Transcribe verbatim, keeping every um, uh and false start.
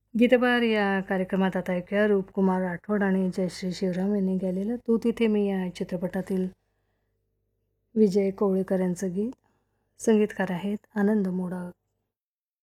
गीतबार या कार्यक्रमात आता ऐकूया रूपकुमार राठोड आणि जयश्री शिवराम यांनी गायलेलं तू तिथे मी या चित्रपटातील विजय कोवळेकर यांचं गीत. संगीतकार आहेत आनंद मोडक.